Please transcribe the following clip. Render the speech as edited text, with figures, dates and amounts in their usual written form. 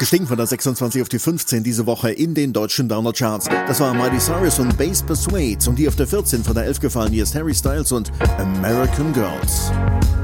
Gestiegen von der 26 auf die 15 diese Woche in den deutschen Downer-Charts. Das war Miley Cyrus und Bass Persuades und die auf der 14 von der 11 gefallen. Hier ist Harry Styles und American Girls.